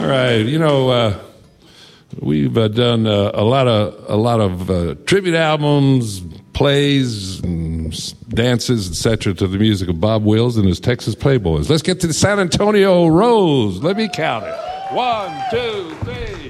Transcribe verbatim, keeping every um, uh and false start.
All right, you know, uh, we've uh, done uh, a lot of a lot of uh, tribute albums, plays, and dances, et cetera, to the music of Bob Wills and his Texas Playboys. Let's get to the San Antonio Rose. Let me count it. One, two, three.